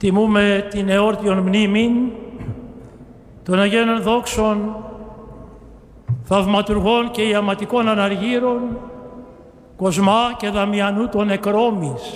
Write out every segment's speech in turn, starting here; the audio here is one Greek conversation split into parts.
τιμούμε την εόρτιον μνήμην των Αγίων Δόξων, θαυματουργών και ιαματικών αναργύρων, Κοσμά και Δαμιανού των Νεκρόμης,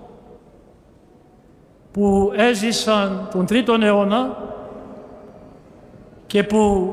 που έζησαν τον 3ο αιώνα και που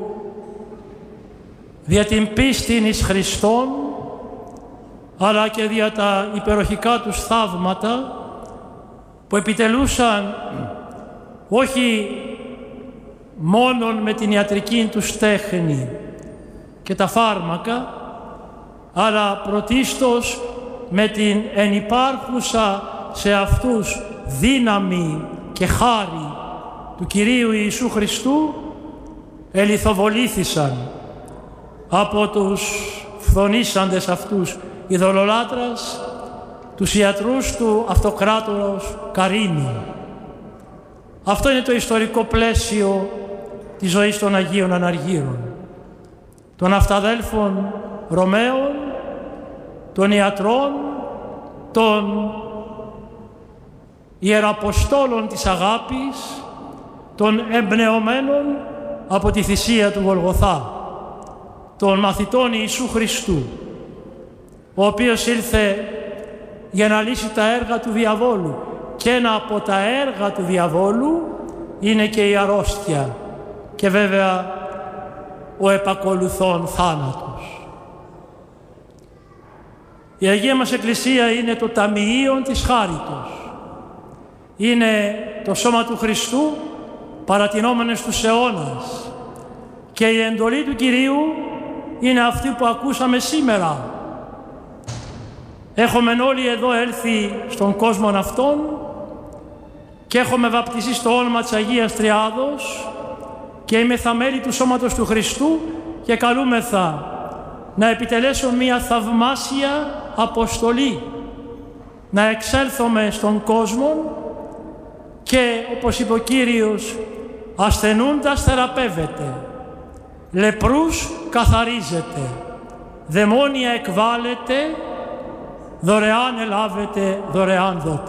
δια την πίστην εις Χριστόν, αλλά και δια τα υπεροχικά τους θαύματα που επιτελούσαν όχι μόνον με την ιατρική τους τέχνη και τα φάρμακα, αλλά πρωτίστως με την ενυπάρχουσα σε αυτούς δύναμη και χάρη του Κυρίου Ιησού Χριστού, ελιθοβολήθησαν από τους φθονήσαντες αυτούς ειδωλολάτρας, τους ιατρούς του αυτοκράτορος Καρίνου. Αυτό είναι το ιστορικό πλαίσιο της ζωής των Αγίων Αναργύρων, των αυταδέλφων Ρωμαίων, των ιατρών, των ιεραποστόλων της αγάπης, των εμπνεωμένων από τη θυσία του Γολγοθά, των μαθητών Ιησού Χριστού, ο οποίος ήλθε για να λύσει τα έργα του διαβόλου, και ένα από τα έργα του διαβόλου είναι και η αρρώστια και βέβαια ο επακολουθών θάνατος. Η Αγία μας Εκκλησία είναι το ταμιείον της χάριτος. Είναι το σώμα του Χριστού παρατηνόμενες τους αιώνας, και η εντολή του Κυρίου είναι αυτή που ακούσαμε σήμερα. Έχουμε όλοι εδώ έλθει στον κόσμο αυτόν και έχουμε βαπτιστεί στο όνομα της Αγίας Τριάδος και είμεθα μέλη του σώματος του Χριστού και καλούμεθα να επιτελέσουμε μια θαυμάσια αποστολή, να εξέλθουμε στον κόσμο και, όπως είπε ο Κύριος, ασθενούντας θεραπεύεται, λεπρούς καθαρίζεται, δαιμόνια εκβάλλεται, δωρεάν ελάβετε, δωρεάν δότε.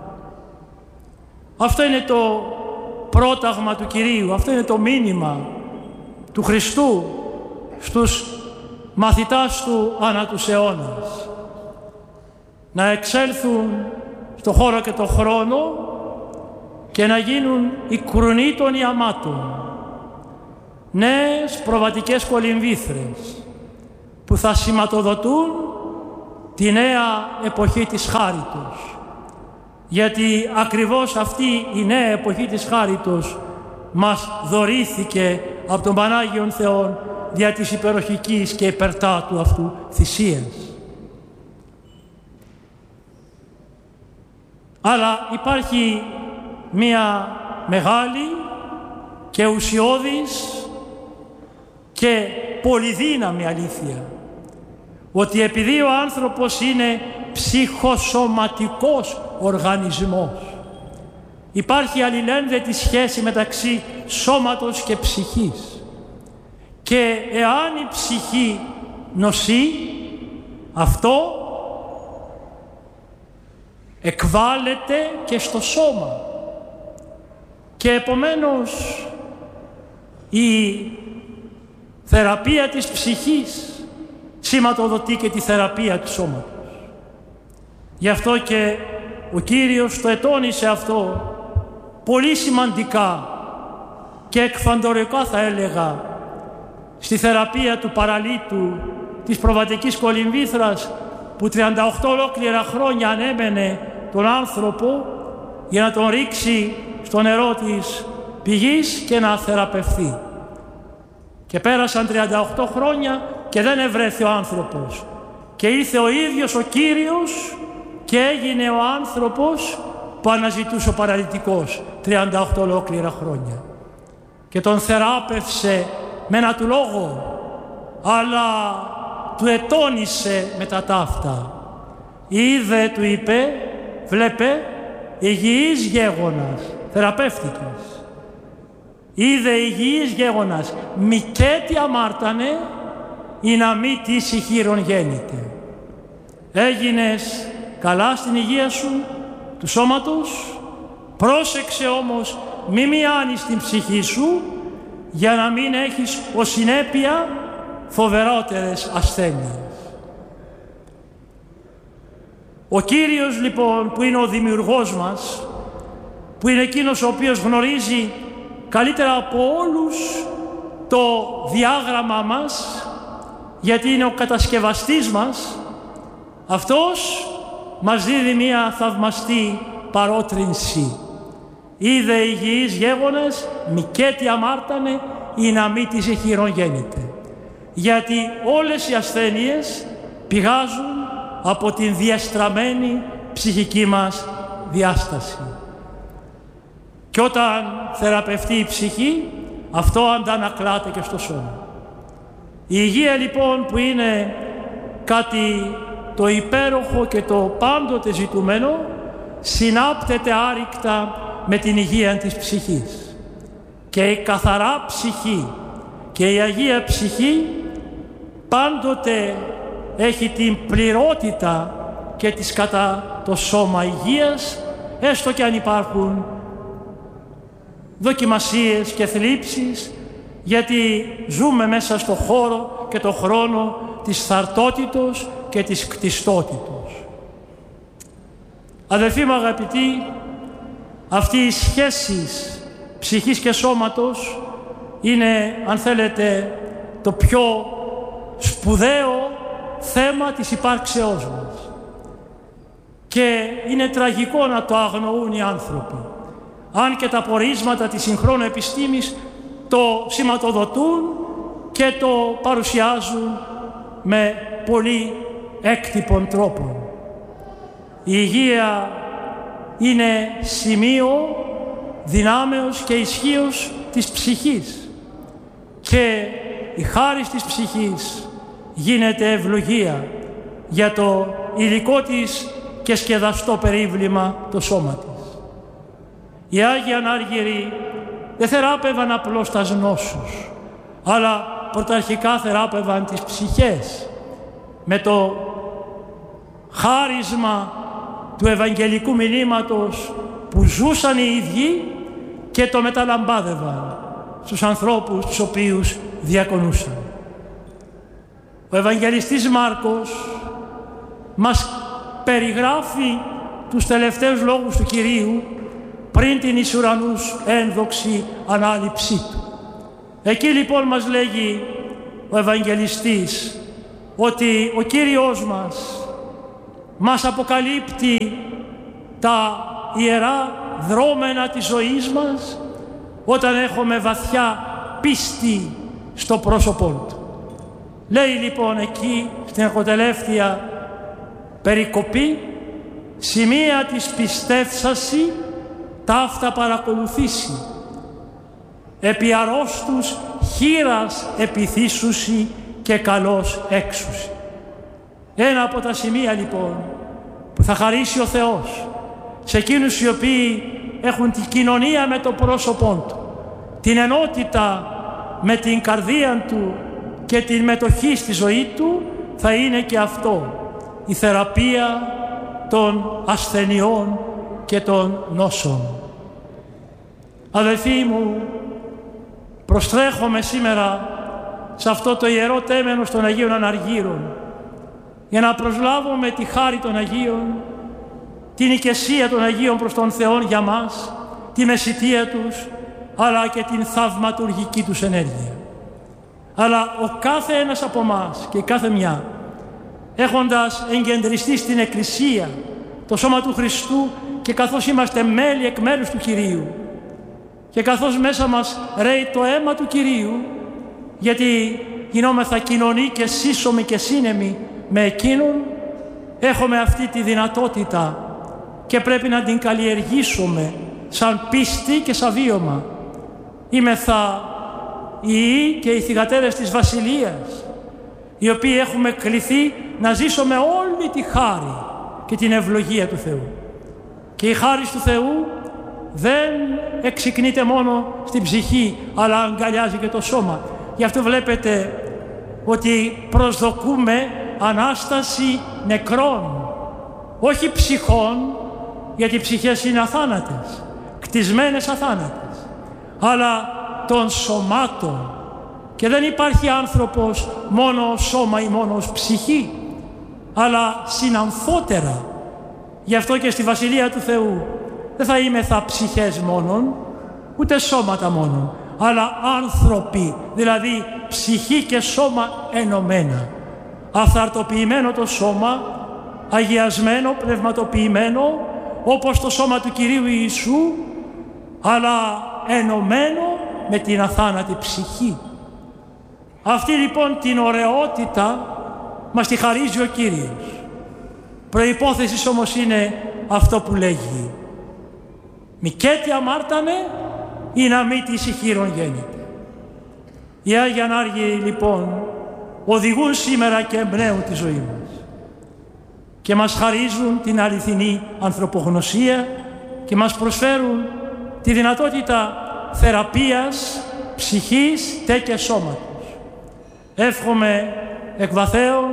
Αυτό είναι το πρόταγμα του Κυρίου, αυτό είναι το μήνυμα του Χριστού στους μαθητάς του ανά τους αιώνας. Να εξέλθουν στο χώρο και το χρόνο και να γίνουν οι κρουνοί των ιαμάτων, νέες προβατικές κολυμβήθρες που θα σηματοδοτούν τη νέα εποχή της χάριτος. Γιατί ακριβώς αυτή η νέα εποχή της χάριτος μας δωρήθηκε από τον Πανάγιον Θεόν δια της υπεροχικής και υπερτάτου αυτού θυσίας. Αλλά υπάρχει μία μεγάλη και ουσιώδης και πολυδύναμη αλήθεια, ότι επειδή ο άνθρωπος είναι ψυχοσωματικός οργανισμός, υπάρχει αλληλένδετη σχέση μεταξύ σώματος και ψυχής, και εάν η ψυχή νοσεί, αυτό εκβάλλεται και στο σώμα, και επομένως η θεραπεία της ψυχής σηματοδοτεί και τη θεραπεία του σώματος. Γι' αυτό και ο Κύριος το ετώνησε αυτό πολύ σημαντικά και εκφαντορικά, θα έλεγα, στη θεραπεία του παραλύτου της προβατικής κολυμβήθρας, που 38 ολόκληρα χρόνια ανέμενε τον άνθρωπο για να τον ρίξει στο νερό της πηγής και να θεραπευθεί. Και πέρασαν 38 χρόνια και δεν ευρέθη ο άνθρωπος. Και ήρθε ο ίδιος ο Κύριος και έγινε ο άνθρωπος που αναζητούσε ο παραλυτικός 38 ολόκληρα χρόνια. Και τον θεράπευσε με ένα του λόγο, αλλά του ετώνησε με τα ταύτα. Είδε, του είπε, βλέπε, υγιής γέγονας, θεραπεύτηκες. Είδε υγιής γέγονας, μικέτι αμάρτανε, ή να μη τύση χείρον γέννηται. Έγινες καλά στην υγεία σου, του σώματος, Πρόσεξε όμως, μη μειάνεις την ψυχή σου, για να μην έχεις ως συνέπεια φοβερότερες ασθένειες. Ο Κύριος λοιπόν, που είναι ο δημιουργός μας, που είναι εκείνος ο οποίος γνωρίζει καλύτερα από όλους το διάγραμμα μας, γιατί είναι ο κατασκευαστής μας, αυτός μας δίδει μία θαυμαστή παρότρινση. «Είδε υγιείς γέγονες, μικέτι αμάρτανε, ή να μη της εχειρών γέννηται». Γιατί όλες οι ασθένειες πηγάζουν από την διαστραμμένη ψυχική μας διάσταση. Και όταν θεραπευτεί η ψυχή, αυτό αντανακλάται και στο σώμα. Η υγεία λοιπόν, που είναι κάτι το υπέροχο και το πάντοτε ζητουμένο, συνάπτεται άρρηκτα με την υγεία της ψυχής. Και η καθαρά ψυχή και η Αγία Ψυχή πάντοτε έχει την πληρότητα και της κατά το σώμα υγείας, έστω και αν υπάρχουν δοκιμασίες και θλίψεις, γιατί ζούμε μέσα στο χώρο και το χρόνο της θαρτότητος και της κτιστότητος. Αδελφοί μου αγαπητοί, αυτή η σχέση ψυχής και σώματος είναι, αν θέλετε, το πιο σπουδαίο θέμα της υπάρξεώς μας. Και είναι τραγικό να το αγνοούν οι άνθρωποι. Αν και τα πορίσματα της συγχρόνου επιστήμης το σηματοδοτούν και το παρουσιάζουν με πολύ έκτυπων τρόπων. Η υγεία είναι σημείο δυνάμεως και ισχύως της ψυχής και η χάρις της ψυχής γίνεται ευλογία για το υλικό της και σκεδαστό περίβλημα το σώμα της. Οι Άγιοι Ανάργυροι δεν θεράπευαν απλώς τα νόσους, αλλά πρωταρχικά θεράπευαν τις ψυχές με το χάρισμα του Ευαγγελικού μηνύματος που ζούσαν οι ίδιοι και το μεταλαμπάδευαν στους ανθρώπους τους οποίους διακονούσαν. Ο Ευαγγελιστής Μάρκος μας περιγράφει τους τελευταίους λόγους του Κυρίου πριν την εις ουρανούς ένδοξη ανάληψή του. Εκεί λοιπόν μας λέγει ο Ευαγγελιστής ότι ο Κύριος μας αποκαλύπτει τα ιερά δρόμενα της ζωής μας όταν έχουμε βαθιά πίστη στο πρόσωπό του. Λέει λοιπόν εκεί στην αρχοτελεύθια περικοπή, σημεία της πιστεύσαση ταύτα παρακολουθήσει, επί αρρώστους χείρας επιθύσουσι και καλός έξουσι. Ένα από τα σημεία λοιπόν που θα χαρίσει ο Θεός σε εκείνους οι οποίοι έχουν την κοινωνία με το πρόσωπό του, την ενότητα με την καρδία του και την μετοχή στη ζωή του, θα είναι και αυτό, η θεραπεία των ασθενειών και των νόσων. Αδελφοί μου, προστρέχομαι σήμερα σε αυτό το ιερό τέμενος των Αγίων Αναργύρων για να προσλάβουμε τη χάρη των Αγίων, την οικεσία των Αγίων προς τον Θεό για μας, τη μεσιτεία τους, αλλά και την θαυματουργική τους ενέργεια. Αλλά ο κάθε ένας από εμάς και η κάθε μια, έχοντας εγκεντριστεί στην Εκκλησία, το σώμα του Χριστού, και καθώς είμαστε μέλη εκ μέρους του Κυρίου και καθώς μέσα μας ρέει το αίμα του Κυρίου, γιατί γινόμεθα κοινωνοί και σύσσωμοι και σύνεμοι με Εκείνον, έχουμε αυτή τη δυνατότητα και πρέπει να την καλλιεργήσουμε σαν πίστη και σαν βίωμα. Είμεθα οι ιοί και οι θυγατέρες της Βασιλείας, οι οποίοι έχουμε κληθεί να ζήσουμε όλη τη χάρη και την ευλογία του Θεού. Και η χάρη του Θεού δεν εξυκνείται μόνο στην ψυχή, αλλά αγκαλιάζει και το σώμα. Γι' αυτό βλέπετε ότι προσδοκούμε Ανάσταση νεκρών, όχι ψυχών, γιατί οι ψυχές είναι αθάνατες. κτισμένες αθάνατες, αλλά των σωμάτων. Και δεν υπάρχει άνθρωπος μόνο ως σώμα ή μόνο ως ψυχή, αλλά συναμφότερα. Γι' αυτό και στη Βασιλεία του Θεού δεν θα είμεθα ψυχές μόνον, ούτε σώματα μόνον, αλλά άνθρωποι, δηλαδή ψυχή και σώμα ενωμένα. Αυθαρτοποιημένο το σώμα, αγιασμένο, πνευματοποιημένο, όπως το σώμα του Κυρίου Ιησού, αλλά ενωμένο με την αθάνατη ψυχή. Αυτή λοιπόν την ωραιότητα μας τη χαρίζει ο Κύριος. Προϋπόθεσης όμως είναι αυτό που λέγει: μη κέτι αμάρτανε ή να μη της ηχείρον γέννηται. Οι Άγιοι Ανάργοι λοιπόν οδηγούν σήμερα και εμπνέουν τη ζωή μας και μας χαρίζουν την αληθινή ανθρωπογνωσία και μας προσφέρουν τη δυνατότητα θεραπείας ψυχής τε και σώματος. Εύχομαι εκ βαθέων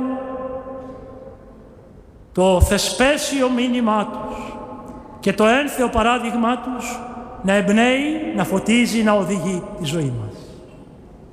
το θεσπέσιο μήνυμά τους και το ένθεο παράδειγμά τους να εμπνέει, να φωτίζει, να οδηγεί τη ζωή μας.